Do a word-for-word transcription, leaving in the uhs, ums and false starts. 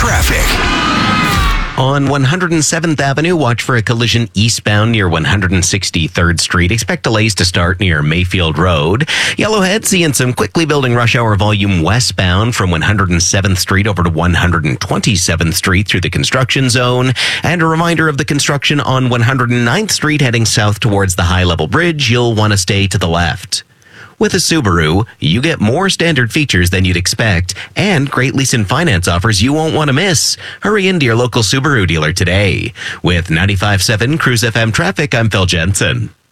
traffic. On one hundred seventh Avenue, watch for a collision eastbound near one hundred sixty-third Street. Expect delays to start near Mayfield Road. Yellowhead seeing some quickly building rush hour volume westbound from one hundred seventh Street over to one hundred twenty-seventh Street through the construction zone. And a reminder of the construction on one hundred ninth Street heading south towards the high-level bridge. You'll want to stay to the left. With a Subaru, you get more standard features than you'd expect and great lease and finance offers you won't want to miss. Hurry into your local Subaru dealer today. With ninety-five point seven Cruise F M traffic, I'm Phil Jensen.